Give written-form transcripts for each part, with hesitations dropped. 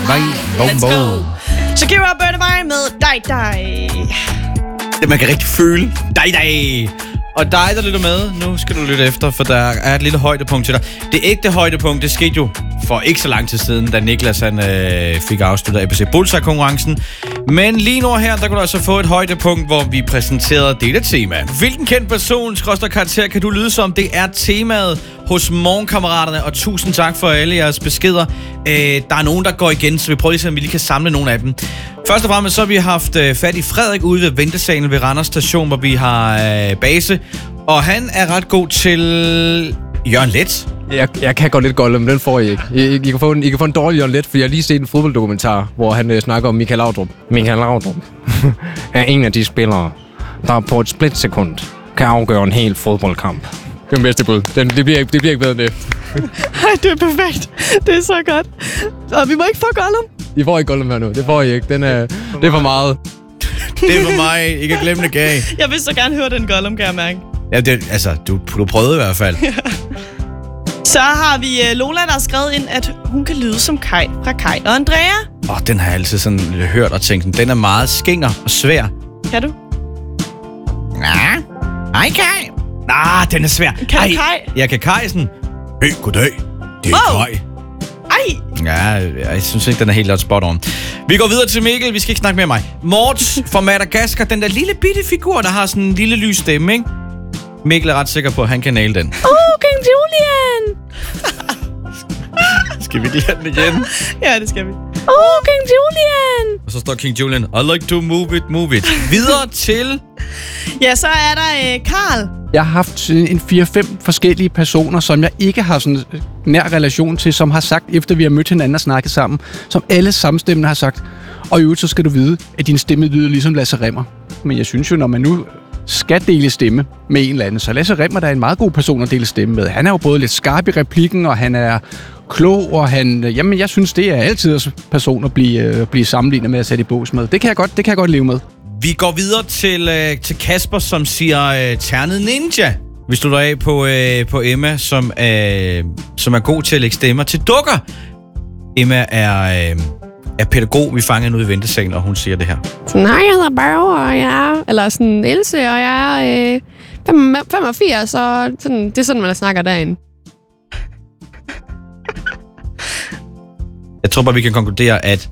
Let's go. Shakira Burn Away med dig. Man kan rigtig føle dig. Og dig, der lytter med, nu skal du lytte efter, for der er et lille højdepunkt til dig. Det ægte højdepunkt, det skete jo for ikke så lang tid siden, da Niklas han, fik afsluttet ABC Bullseye-konkurrencen. Men lige nu her, der kan du altså få et højdepunkt, hvor vi præsenterede dette tema. Hvilken kendt person, karakter, kan du lyde som? Det er temaet hos Morgenkammeraterne, og tusind tak for alle jeres beskeder. Der er nogen, der går igen, så vi prøver lige, om vi lige kan samle nogle af dem. Først og fremmest så har vi haft fat i Frederik ude ved ventesalen ved Randers Station, hvor vi har base. Og han er ret god til Jørgen Leth. Jeg kan godt lidt Gollum, den får I ikke. I kan få en dårlig Jørgen Leth, for jeg har lige set en fodbolddokumentar, hvor han snakker om Michael Laudrup. Michael Laudrup er en af de spillere, der på et splitsekund kan afgøre en hel fodboldkamp. Det er den bedste bud. Det bliver ikke bedre end det. Ej, det er perfekt. Det er så godt. Og vi må ikke få Gollum. I får ikke Gollum her nu. Det får I ikke. Det er for meget. Det er for mig. I kan glemme det gav. Jeg vil så gerne høre den Gollum, kan jeg mærke. Ja, du prøvede i hvert fald. Så har vi Lola, der har skrevet ind, at hun kan lyde som Kai fra Kai og Andrea. Den har jeg altid sådan hørt og tænkt, den er meget skinger og svær. Kan du? Hej Kai. Den er svær. Kan du Kai? Jeg kan Kai sådan. Hey, goddag. Det er Kai. Ej! Ja, jeg synes ikke, den er helt spot on. Vi går videre til Mikkel. Vi skal ikke snakke med mig. Morts fra Madagaskar. Den der lille bitte figur, der har sådan en lille lys stemme, ikke? Mikkel er ret sikker på, at han kan naile den. King Julian! Skal vi lige have den igen? Ja, det skal vi. King Julian! Og så står King Julian. I like to move it. Videre til... Ja, så er der Karl. Jeg har haft en 4-5 forskellige personer, som jeg ikke har sådan en nær relation til, som har sagt, efter vi har mødt hinanden og snakket sammen, som alle samstemmende har sagt, og i øvrigt så skal du vide, at din stemme lyder ligesom Lasse Rimmer. Men jeg synes jo, når man nu skal dele stemme med en eller anden, så Lasse Rimmer, der er en meget god person at dele stemme med. Han er jo både lidt skarp i replikken, og han er klog, og jeg synes, det er altid en person at blive sammenlignet med at sætte i bås med. Det kan jeg godt leve med. Vi går videre til Kasper, som siger ternet ninja. Vi slutter af på Emma, som er god til at lægge stemmer til dukker. Emma er pædagog. Vi fanger hende ude i ventesalen, og hun siger det her. Sådan, hej, jeg hedder Børge, og jeg er... Eller sådan, Else, og jeg er 85, og sådan, det er sådan, man snakker derinde. Jeg tror bare, vi kan konkludere, at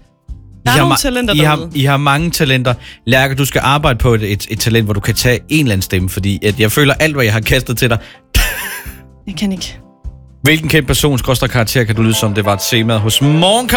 I har mange talenter. Lærke, du skal arbejde på et talent, hvor du kan tage en eller anden stemme, fordi at jeg føler alt, hvad jeg har kastet til dig. Jeg kan ikke. Hvilken kendt persons karakter kan du lyde som? Det var et tema hos Morgenkamp.